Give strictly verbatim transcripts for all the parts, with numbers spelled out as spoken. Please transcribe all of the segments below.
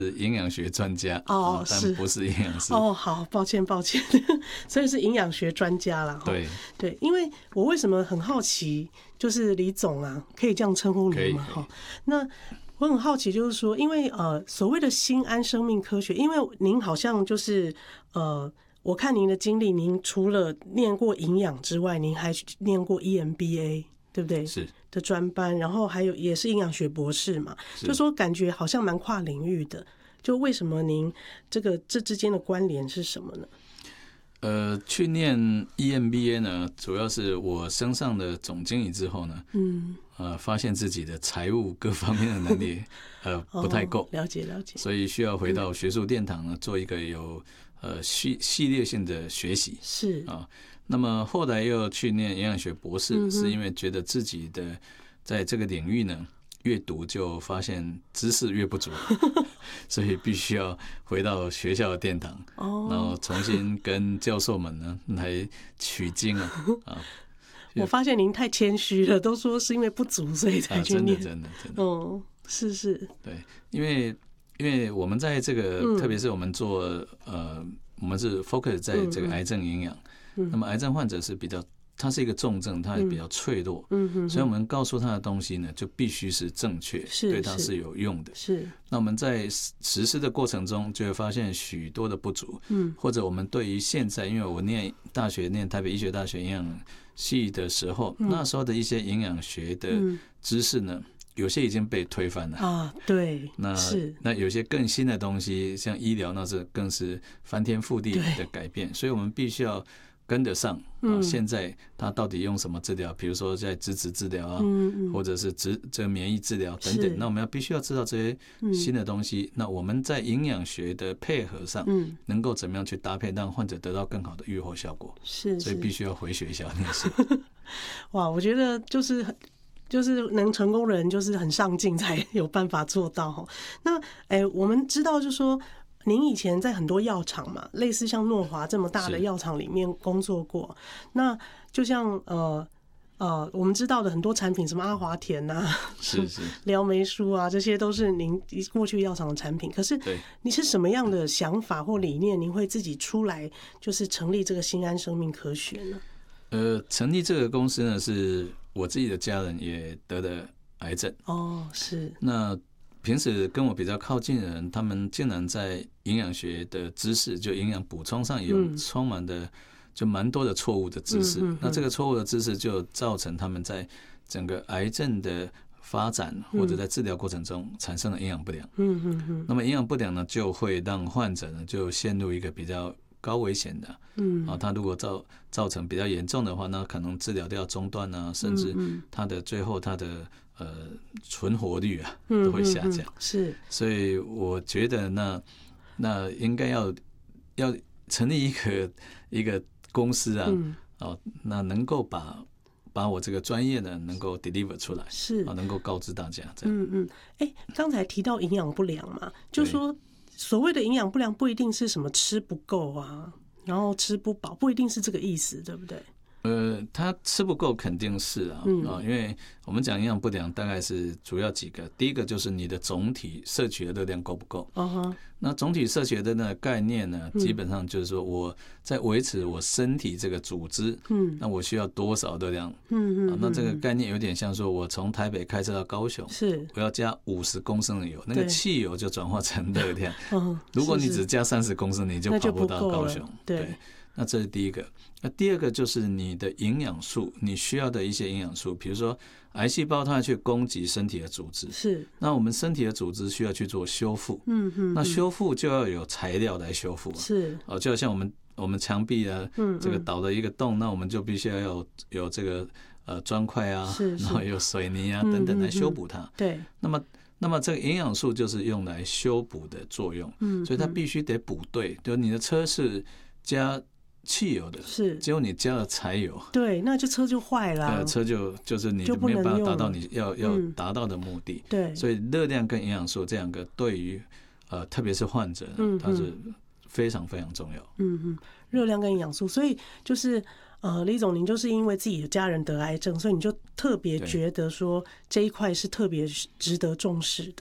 营养学专家哦， 但不是营养师哦。好，抱歉抱歉，所以是营养学专家啦。 对对，因为我为什么很好奇，就是李总啊，可以这样称呼您吗？哈，那我很好奇，就是说，因为呃，所谓的新安生命科学，因为您好像就是呃，我看您的经历，您除了念过营养之外，您还念过 E M B A， 对不对？ 是的专班，然后还有也是营养学博士嘛，就说感觉好像蛮跨领域的。就为什么您这个这之间的关联是什么呢？ 呃，去念 E M B A 呢，主要是我升上了总经理之后呢，嗯，呃，发现自己的财务各方面的能力呃不太够、哦， 了解了解， 所以需要回到学术殿堂呢，做一个有呃系系列性的学习， 是啊。那么后来又去念营养学博士，嗯、是因为觉得自己的在这个领域呢，越读就发现知识越不足，所以必须要回到学校的殿堂，哦、然后重新跟教授们呢来取经啊啊！ 我发现您太谦虚了，都说是因为不足所以才去念， 啊、真的真的真的， 哦，是是， 对，因为因为我们在这个，嗯、特别是我们做呃，我们是 focus 在这个癌症营养。嗯、那么癌症患者是比较，他是一个重症，他也比较脆弱，嗯嗯、所以我们告诉他的东西呢，就必须是正确，对他是有用的。 是。 那我们在实施的过程中，就会发现许多的不足，嗯、或者我们对于现在，因为我念大学念台北医学大学营养系的时候，嗯、那时候的一些营养学的知识呢。有些已经被推翻了啊，对， 那是那有些更新的东西，像医疗，那是更是翻天覆地的改变，所以我们必须要跟得上。嗯、现在他到底用什么治疗？比如说在质子治疗啊，嗯嗯、或者是质这个免疫治疗等等。那我们要必须要知道这些新的东西。嗯、那我们在营养学的配合上，嗯、能够怎么样去搭配，让患者得到更好的预后效果？是，所以必须要回学校念书。 哇，我觉得就是很。就是能成功的人，就是很上进才有办法做到。那哎、欸，我们知道，就是说，您以前在很多药厂嘛，类似像诺华这么大的药厂里面工作过。那就像呃呃，我们知道的很多产品，什么阿华田啊、 是是廖梅舒啊，这些都是您过去药厂的产品。可是，你是什么样的想法或理念，您会自己出来就是成立这个新安生命科学呢？ 呃，成立这个公司呢，是我自己的家人也得了癌症哦，是。 那平时跟我比较靠近的人，他们竟然在营养学的知识，就营养补充上有充满的就蛮多的错误的知识。嗯、那这个错误的知识就造成他们在整个癌症的发展或者在治疗过程中产生了营养不良。嗯嗯嗯。那么营养不良呢，就会让患者呢就陷入一个比较高危险的，嗯，啊，他如果造造成比较严重的话，那可能治疗都要中断啊，甚至他的最后他的呃存活率啊都会下降。 是， 所以我觉得那那应该要要成立一个一个公司啊，哦，那能够把把我这个专业呢能够 deliver 出来， 是啊，能够告知大家这样。 嗯嗯，哎，刚才提到营养不良嘛，就说。所谓的营养不良不一定是什么吃不够啊，然后吃不饱，不一定是这个意思，对不对？ 呃，他吃不够肯定是啊，嗯、因为我们讲营养不良大概是主要几个，第一个就是你的总体摄取的热量够不够。Uh-huh. 那总体摄取的那个概念呢，基本上就是说我在维持我身体这个组织，嗯，那我需要多少热量？嗯嗯、啊，那这个概念有点像说我从台北开车到高雄，是我要加五十公升的油，那个汽油就转化成热量。Uh-huh. 如果你只加三十公升，你就跑不到高雄。 对。 对，那这是第一个。那第二个就是你的营养素，你需要的一些营养素，比如说癌细胞它去攻击身体的组织，是。那我们身体的组织需要去做修复，嗯嗯。那修复就要有材料来修复，是。哦，就好像我们我们墙壁啊，这个倒了一个洞，那我们就必须要有有这个呃砖块啊，然后有水泥啊等等来修补它。对。那么那么这个营养素就是用来修补的作用，嗯，所以它必须得补对，就你的车是加汽油的，是，结果你加了柴油， 对，那就车就坏了， 呃，车就就是你就没有办法达到你要要达到的目的，对，所以热量跟营养素这两个对于呃特别是患者，嗯，它是非常非常重要， 嗯嗯，热量跟营养素，所以就是呃，李总，您就是因为自己的家人得癌症，所以你就特别觉得说这一块是特别值得重视的。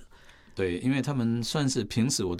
对，因为他们算是平时我